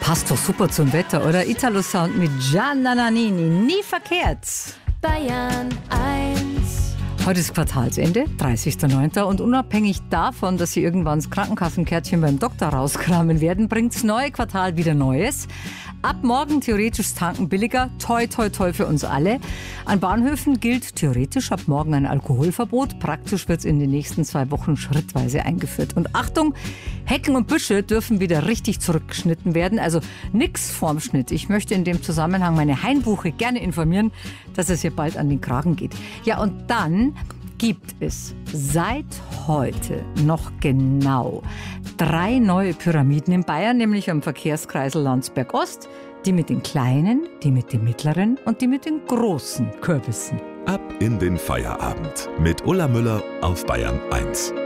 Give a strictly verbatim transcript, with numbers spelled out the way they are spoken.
Passt doch super zum Wetter, oder? Italo Sound mit Gianna Nannini. Nie verkehrt. Bayern eins. Heute ist Quartalsende, dreißigster neunter Und unabhängig davon, dass Sie irgendwann das Krankenkassenkärtchen beim Doktor rauskramen werden, bringt das neue Quartal wieder Neues. Ab morgen theoretisch tanken billiger. Toi, toi, toi für uns alle. An Bahnhöfen gilt theoretisch ab morgen ein Alkoholverbot. Praktisch wird es in den nächsten zwei Wochen schrittweise eingeführt. Und Achtung, Hecken und Büsche dürfen wieder richtig zurückgeschnitten werden. Also nix vorm Schnitt. Ich möchte in dem Zusammenhang meine Hainbuche gerne informieren, dass es hier bald an den Kragen geht. Ja, und dann gibt es seit heute noch genau drei neue Pyramiden in Bayern, nämlich am Verkehrskreisel Landsberg Ost, die mit den kleinen, die mit den mittleren und die mit den großen Kürbissen. Ab in den Feierabend mit Ulla Müller auf Bayern eins.